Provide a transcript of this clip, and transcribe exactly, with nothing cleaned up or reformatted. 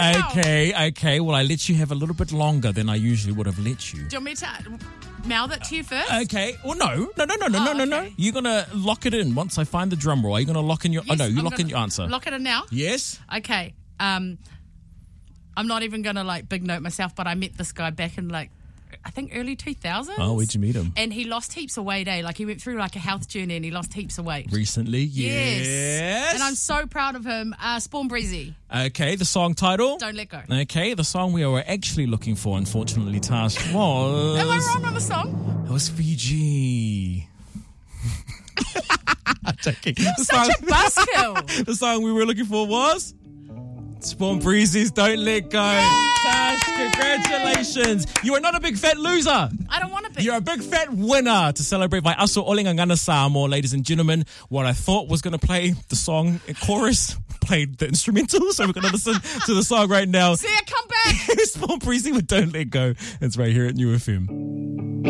now. Okay, okay. Well, I let you have a little bit longer than I usually would have let you. Do you want me to mouth it to you first? Okay. Well, no, no, no, no, no, Oh, no, no, no. okay. You're gonna lock it in once I find the drum roll. Are you gonna lock in your? Yes, oh no, you I'm lock in gonna your answer. Lock it in now? Yes. Okay. Um, I'm not even going to, like, big note myself, but I met this guy back in, like, I think early two thousands. Oh, where'd you meet him? And he lost heaps of weight, eh? Like, he went through, like, a health journey and he lost heaps of weight. Recently, yes. Yes. And I'm so proud of him. Uh, Spawn Breezy. Okay, the song title? Don't Let Go. Okay, the song we were actually looking for, unfortunately, Tash, was... Am I wrong on the song? It was Fiji. I'm joking. You're The such song- a buzzkill. The song we were looking for was... Spawn Breezy's Don't Let Go. Tash, congratulations. You are not a big fat loser. I don't want to be. You're a big fat winner to celebrate by Aso Olengangana Samoa, ladies and gentlemen. What I thought was going to play the song in chorus played the instrumental, so we're going to listen to the song right now. See ya, come back. Spawn Breezy with Don't Let Go. It's right here at New F M.